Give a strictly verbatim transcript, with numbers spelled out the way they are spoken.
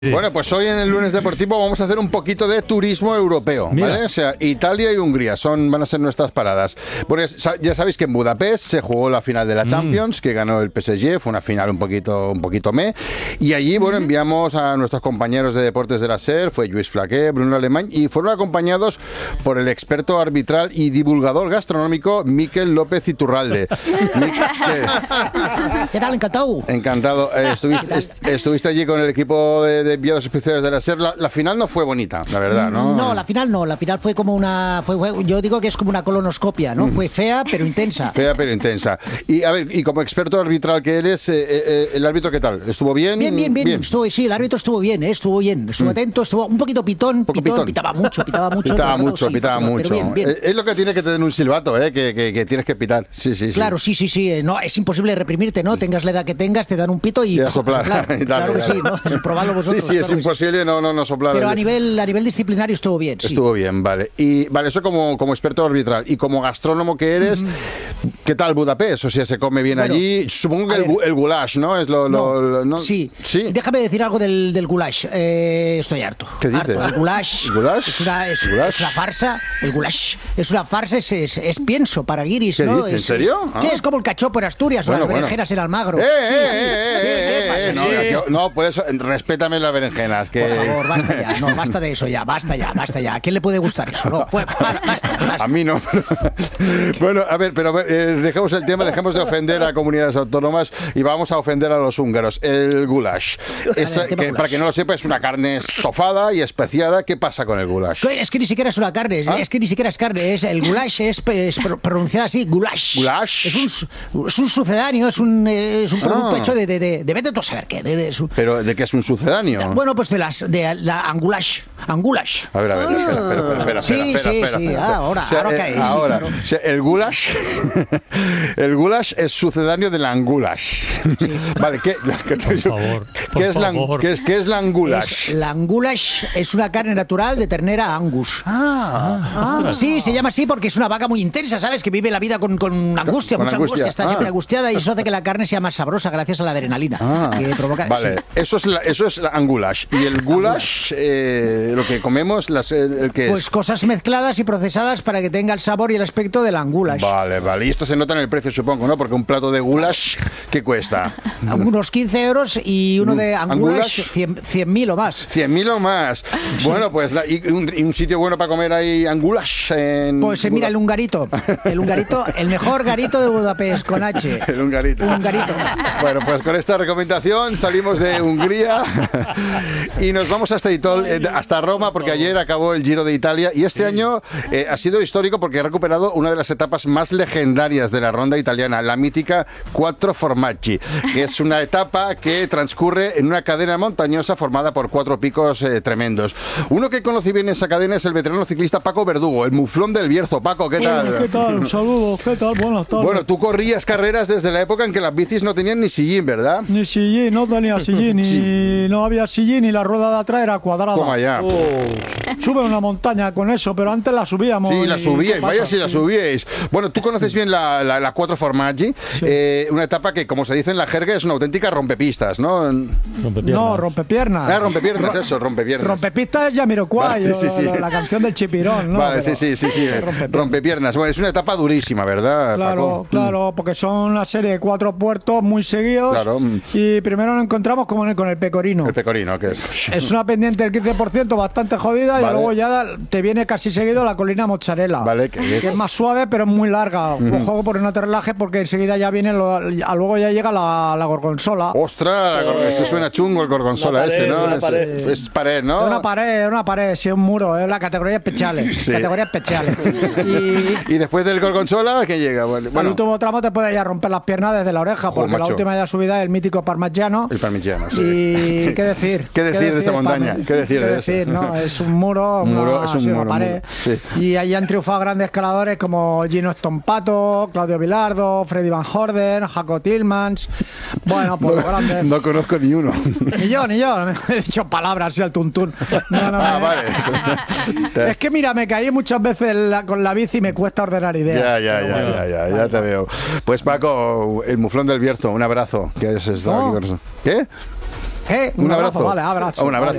Bueno, pues hoy en el lunes deportivo vamos a hacer un poquito de turismo europeo, ¿vale? Mira. O sea, Italia y Hungría son, van a ser nuestras paradas. Porque ya sabéis que en Budapest se jugó la final de la Champions, mm. que ganó el P S G, fue una final un poquito, un poquito meh. Y allí, bueno, enviamos a nuestros compañeros de deportes de la SER, fue Lluís Flaqué, Bruno Alemany, y fueron acompañados por el experto arbitral y divulgador gastronómico Miquel López Iturralde. Miquel, ¿qué tal? Encantado. Encantado. Eh, estuviste, est estuviste allí con el equipo de, de enviados especiales de la SER. La, la final no fue bonita, la verdad, ¿no? No, la final no. La final fue como una... Fue, fue, yo digo que es como una colonoscopia, ¿no? Mm. Fue fea, pero intensa. Fea, pero intensa. Y a ver, y como experto arbitral que eres, eh, eh, ¿el árbitro qué tal? ¿Estuvo bien? Bien, bien, bien. bien. Estuvo, sí, el árbitro estuvo bien, ¿eh? Estuvo bien. Estuvo mm. atento, estuvo un poquito pitón, Poco pitón, pitón. pitaba mucho, pitaba mucho. Pitaba mucho, sí, pitaba mucho. Bien, bien. Es lo que tiene que tener un silbato, ¿eh? Que, que, que tienes que pitar. Sí, sí, sí. Claro, sí, sí, sí. No, es imposible reprimirte, ¿no? Tengas la edad que tengas, te dan un pito y... y a soplar. soplar. Y dale, claro dale. que sí, ¿no? Probadlo vosotros. Sí, sí, claro es imposible sí. no, no, no soplar. Pero a nivel, a nivel disciplinario estuvo bien, sí. Estuvo bien, vale. Y vale, eso como, como experto arbitral. Y como gastrónomo que eres, mm-hmm. ¿qué tal Budapest? O sea, se come bien bueno, allí. Supongo que el, el goulash, ¿no? Es lo, no, lo, ¿no? Sí. sí. Déjame decir algo del, del goulash. Eh, estoy harto. ¿Qué dices? Harto. El goulash, ¿El goulash? Es, una, es, ¿Goulash? es una farsa. El goulash es una farsa, es, es, es pienso para guiris, ¿Qué ¿no? dices? Es, ¿En serio? Es, ah. Sí, es como el cachopo en Asturias bueno, o las bueno. berenjenas en Almagro. ¡Eh, sí, eh, sí. eh, sí, eh, ¿qué pasa? eh, no, sí. yo, no, puedes, respétame las berenjenas. Que... Por favor, basta ya. No, basta de eso ya, basta ya, basta ya. ¿A quién le puede gustar eso? No, pues, basta, basta. A mí no. Pero... bueno, a ver, pero eh, dejemos el tema, dejemos de ofender a comunidades autónomas y vamos a ofender a los húngaros. El goulash. Es, ver, que, goulash. Para que no lo sepa, es una carne estofada y especiada. ¿Qué pasa con el goulash? Es que ni siquiera es una carne, ¿Ah? es que ni siquiera es carne. Es, el goulash es, es pronunciado así, goulash. ¿Goulash? Es un, es un sucedáneo, es un, es un producto ah. hecho de, de, de, de vete tú a saber qué. De, de, su... ¿Pero de qué es un sucedáneo? Bueno, pues de las de la angulash. Angulash. A ver, a ver, ah. espera, espera, espera, espera, sí, espera, sí, espera, sí, espera, ah, ahora, o sea, ahora eh, cae. Ahora, sí, claro. o sea, el goulash, el goulash es sucedáneo de la angulash. Sí. Vale, ¿qué, que, por favor, ¿qué, por es, la, ¿qué, es, ¿qué es la angulash? Es, la angulash es una carne natural de ternera Angus. Ah, ah, ah, sí, se llama así porque es una vaca muy intensa, ¿sabes? Que vive la vida con, con angustia, con mucha angustia, angustia está ah. siempre angustiada y eso hace que la carne sea más sabrosa gracias a la adrenalina ah. que provoca. Vale, sí. eso es la, eso es la angulash. Y el goulash, eh, lo que comemos, las, el, el que pues es. cosas mezcladas y procesadas para que tenga el sabor y el aspecto del angulash. Vale, vale. Y esto se nota en el precio, supongo, ¿no? Porque un plato de goulash, ¿qué cuesta? Unos quince euros y uno de angulash, cien mil o más. cien mil o más. Bueno, pues, la, y, un, y un sitio bueno para comer ahí angulash en... Pues eh, mira, el Hungarito. El Hungarito, el mejor garito de Budapest, con H. El Hungarito. Hungarito. Bueno, pues con esta recomendación salimos de Hungría y nos vamos hasta Itol, eh, hasta Roma, porque ayer acabó el Giro de Italia y este sí. año eh, ha sido histórico porque ha recuperado una de las etapas más legendarias de la ronda italiana, la mítica Quattro Formaggi, que es una etapa que transcurre en una cadena montañosa formada por cuatro picos eh, tremendos. Uno que conoce bien esa cadena es el veterano ciclista Paco Verdugo, el muflón del Bierzo. Paco, ¿qué tal? Bueno, ¿qué tal? Saludos, ¿qué tal? Buenas tardes. Bueno, tú corrías carreras desde la época en que las bicis no tenían ni sillín, ¿verdad? Ni sillín, no tenía sillín, ni sí. no había sillín, y la rueda de atrás era cuadrada. Toma ya. Oh. Sube una montaña con eso, pero antes la subíamos. Sí, la subíais, vaya si la subíais. Bueno, tú conoces bien la, la, la Quattro Formaggi, sí. eh, una etapa que, como se dice en la jerga, es una auténtica rompepistas, ¿no? Rompepiernas. No, rompepiernas. Ah, rompepiernas, eso, rompepiernas. Rompepistas es Jamiroquai, vale, sí, sí, sí. La, la canción del Chipirón, ¿no? Vale, pero, sí, sí, sí, sí. Rompepiernas. rompepiernas. Bueno, es una etapa durísima, ¿verdad, Claro, Paco? claro, porque son una serie de cuatro puertos muy seguidos. Claro. Y primero nos encontramos con el, con el Pecorino. El Pecorino, ¿qué es? Es una pendiente del quince por ciento bastante jodida, vale. Y luego ya te viene casi seguido la colina Mozzarella. Vale, ¿qué es? Que es más suave, pero es muy larga. Mm. Ojo, porque no te relajes, porque enseguida ya viene, lo, luego ya llega la, la Gorgonzola. ¡Ostras! Eh, se suena chungo el Gorgonzola pared, este, ¿no? Es pared. Es pared, ¿no? Es una pared, es una pared, sí, un muro, es la categoría especial. Sí. Categoría especial. y, y después del Gorgonzola, ¿qué llega? Bueno, el último tramo te puede ya romper las piernas desde la oreja, porque oh, la última ya subida es el mítico Parmigiano. El Parmigiano, sí. Y qué decir. ¿Qué decir, ¿Qué decir de esa montaña? Parmi... ¿Qué decir ¿Qué de decir, eso? No, es un muro, un muro una, es un sí, muro, una pared. Muro, sí. Y ahí han triunfado grandes escaladores como Gino Stompato, Claudio Bilardo, Freddy Van Horden, Jaco Tillmans. Bueno, pues no, los grandes. No conozco ni uno. Ni yo, ni yo. He dicho palabras así al tuntún. No, no, ah, me... vale. Es que mira, me caí muchas veces la, con la bici y me cuesta ordenar ideas. Ya, ya, ya, ya, ya, ya, ya te veo. Pues Paco, el muflón del Bierzo, un abrazo. Que has estado no. aquí con nosotros. ¿Qué? ¿Eh? Un, Un abrazo, abrazo. vale, abrazo. Un abrazo. Vale.